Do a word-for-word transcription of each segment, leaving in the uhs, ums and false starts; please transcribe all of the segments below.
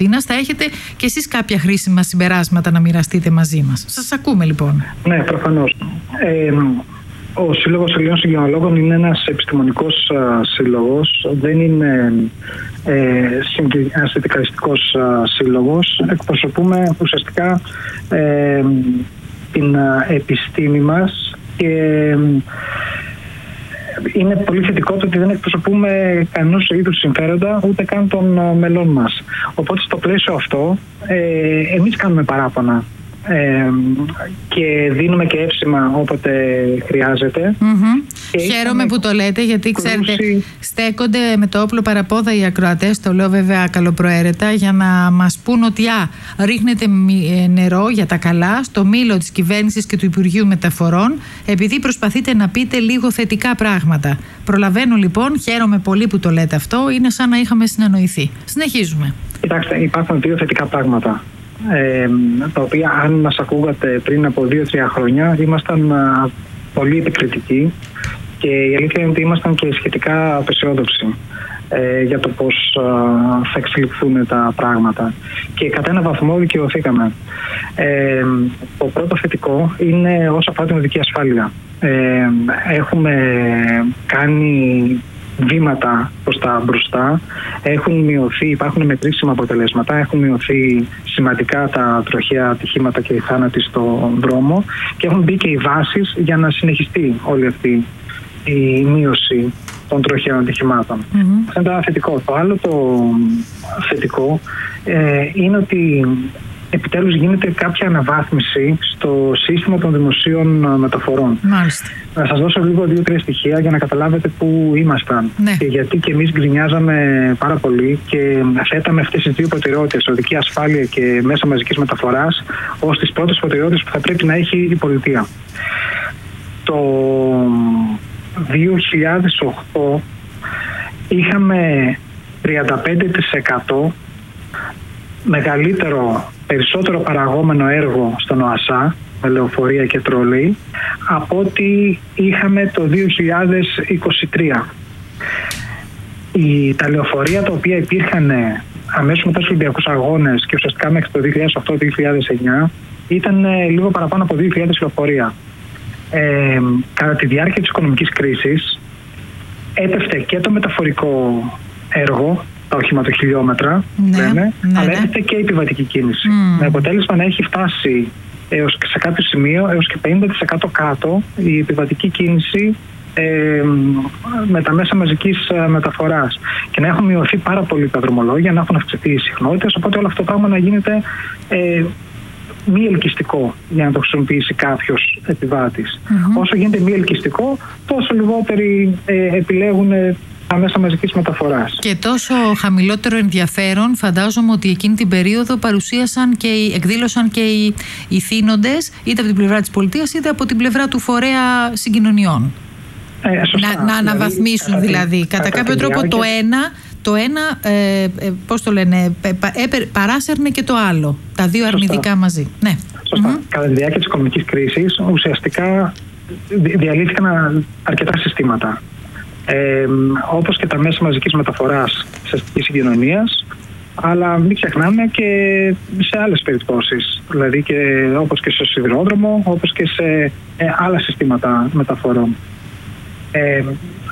Θα έχετε και εσείς κάποια χρήσιμα συμπεράσματα να μοιραστείτε μαζί μας. Σας ακούμε λοιπόν. Ναι, προφανώς. Ε, ο Σύλλογος Ελλήνων Συγγενολόγων είναι ένας επιστημονικός α, σύλλογος. Δεν είναι ε, ένας συνδικαλιστικός σύλλογος. Εκπροσωπούμε ουσιαστικά ε, την α, επιστήμη μας και ε, είναι πολύ θετικό το ότι δεν εκπροσωπούμε κανένας είδους συμφέροντα ούτε καν των μελών μας. Οπότε στο πλαίσιο αυτό ε, εμείς κάνουμε παράπονα ε, και δίνουμε και εύσημα όποτε χρειάζεται. Mm-hmm. Χαίρομαι που το λέτε, γιατί ξέρετε στέκονται με το όπλο παραπόδα οι ακροατές, το λέω βέβαια καλοπροαίρετα, για να μας πούν ότι α, ρίχνετε νερό για τα καλά στο μήλο της κυβέρνησης και του Υπουργείου Μεταφορών, επειδή προσπαθείτε να πείτε λίγο θετικά πράγματα. Προλαβαίνω λοιπόν, χαίρομαι πολύ που το λέτε αυτό, είναι σαν να είχαμε συνεννοηθεί. Συνεχίζουμε. Κοιτάξτε, υπάρχουν δύο θετικά πράγματα. Ε, τα οποία αν μας ακούγατε πριν από δύο τρία χρόνια ήμασταν α, πολύ επικριτικοί και η αλήθεια είναι ότι ήμασταν και σχετικά απεσιόδοξοι ε, για το πώς α, θα εξελιχθούν τα πράγματα και κατά ένα βαθμό δικαιωθήκαμε. Ε, το πρώτο θετικό είναι όσο αφορά την οδική ασφάλεια. Ε, έχουμε κάνει βήματα προς τα μπροστά, έχουν μειωθεί, υπάρχουν μετρήσιμα αποτελέσματα, έχουν μειωθεί σημαντικά τα τροχαία ατυχήματα και οι θάνατοι στον δρόμο και έχουν μπει και οι βάσεις για να συνεχιστεί όλη αυτή η μείωση των τροχαίων ατυχημάτων. Mm-hmm. Αυτό είναι το θετικό. Το άλλο το θετικό ε, είναι ότι επιτέλους γίνεται κάποια αναβάθμιση στο σύστημα των δημοσίων μεταφορών. Μάλιστα. Να σας δώσω λίγο δύο-τρία στοιχεία για να καταλάβετε πού ήμασταν. Ναι. Και γιατί και εμείς γκρινιάζαμε πάρα πολύ και θέταμε αυτές τις δύο προτεραιότητες, οδική ασφάλεια και μέσα μαζικής μεταφοράς, ως τις πρώτες προτεραιότητες που θα πρέπει να έχει η πολιτεία. Το δύο χιλιάδες οκτώ είχαμε τριάντα πέντε τοις εκατό μεγαλύτερο, περισσότερο παραγόμενο έργο στον ΟΑΣΑ με λεωφορεία και τρόλεϊ από ό,τι είχαμε το δύο χιλιάδες είκοσι τρία. Οι, τα λεωφορεία τα οποία υπήρχαν αμέσως μετά τους Ολυμπιακούς Αγώνες και ουσιαστικά μέχρι το δύο χιλιάδες οκτώ δύο χιλιάδες εννιά ήταν λίγο παραπάνω από δύο χιλιάδες λεωφορεία. Ε, κατά τη διάρκεια της οικονομικής κρίσης έπεφτε και το μεταφορικό έργο, τα οχηματοχιλιόμετρα, ναι, λέμε, ναι, αλλά ναι. έπεφτε και η επιβατική κίνηση. Mm. Με αποτέλεσμα να έχει φτάσει έως, σε κάποιο σημείο έως και πενήντα τοις εκατό κάτω η επιβατική κίνηση ε, με τα μέσα μαζικής ε, μεταφοράς και να έχουν μειωθεί πάρα πολύ τα δρομολόγια, να έχουν αυξηθεί οι συχνότητες, οπότε όλο αυτό το πράγμα να γίνεται ε, μη ελκυστικό για να το χρησιμοποιήσει κάποιος επιβάτης. Mm-hmm. Όσο γίνεται μη ελκυστικό, τόσο λιγότεροι ε, επιλέγουν τα μέσα μαζικής μεταφοράς. Και τόσο χαμηλότερο ενδιαφέρον φαντάζομαι ότι εκείνη την περίοδο παρουσίασαν και εκδήλωσαν και οι, οι θύνοντες, είτε από την πλευρά της πολιτείας είτε από την πλευρά του φορέα συγκοινωνιών. Ε, σωστά, να, να αναβαθμίσουν δηλαδή. δηλαδή. Κατά, κατά κάποιο τρόπο διάρκεια... το ένα, το ένα ε, ε, πώς το λένε, ε, ε, παράσερνε και το άλλο. Τα δύο σωστά. Αρνητικά μαζί. Ναι. Σωστά. Mm-hmm. Κατά τη διάρκεια της οικονομικής κρίσης ουσιαστικά διαλύθηκαν αρκετά συστήματα. Ε, όπως και τα μέσα μαζικής μεταφοράς της αστικής συγκοινωνίας, αλλά μην ξεχνάμε και σε άλλες περιπτώσεις, δηλαδή και όπως και στο σιδηρόδρομο, όπως και σε ε, άλλα συστήματα μεταφορών. Ε,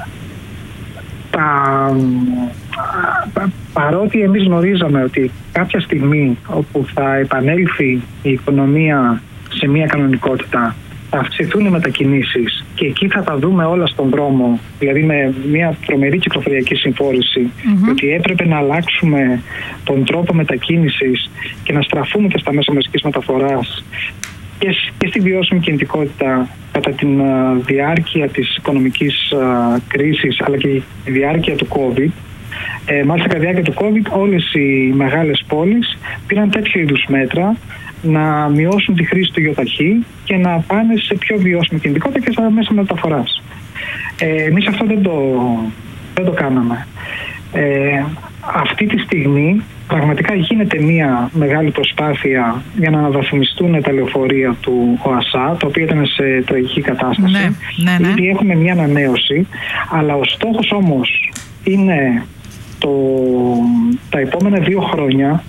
τα, πα, παρότι εμείς γνωρίζαμε ότι κάποια στιγμή όπου θα επανέλθει η οικονομία σε μια κανονικότητα, θα αυξηθούν οι μετακινήσεις και εκεί θα τα δούμε όλα στον δρόμο, δηλαδή με μια τρομερή κυκλοφοριακή συμφόρηση, mm-hmm. ότι έπρεπε να αλλάξουμε τον τρόπο μετακίνησης και να στραφούμε και στα μέσα μαζικής μεταφοράς και, και στη βιώσιμη κινητικότητα κατά τη uh, διάρκεια της οικονομικής uh, κρίσης αλλά και τη διάρκεια του COVID. Ε, μάλιστα κατά τη διάρκεια του COVID όλες οι μεγάλες πόλεις πήραν τέτοιου είδους μέτρα να μειώσουν τη χρήση του γιοταχή και να πάνε σε πιο βιώσιμη κινητικότητα και στα μέσα μεταφοράς. Ε, εμείς αυτό δεν το, δεν το κάναμε. Ε, αυτή τη στιγμή πραγματικά γίνεται μια μεγάλη προσπάθεια για να αναβαθμιστούν τα λεωφορεία του ΟΑΣΑ, τα οποία ήταν σε τραγική κατάσταση. Ναι, ναι, ναι. Ήδη έχουμε μια ανανέωση, αλλά ο στόχος όμως είναι το, τα επόμενα δύο χρόνια